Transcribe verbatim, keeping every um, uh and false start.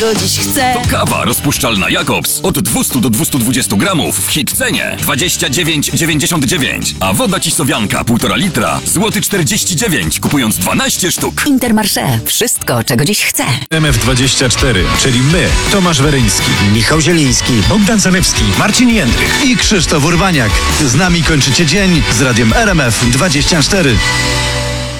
Go dziś chcę. To kawa rozpuszczalna Jakobs od dwieście do dwustu dwudziestu gramów w hit cenie dwadzieścia dziewięć dziewięćdziesiąt dziewięć. A woda Cisowianka półtora litra złoty czterdzieści dziewięć, kupując dwanaście sztuk. Intermarché. Wszystko, czego dziś chcę. M F dwadzieścia cztery, czyli my, Tomasz Weryński, Michał Zieliński, Bogdan Zalewski, Marcin Jędrych i Krzysztof Urbaniak. Z nami kończycie dzień z radiem R M F dwadzieścia cztery.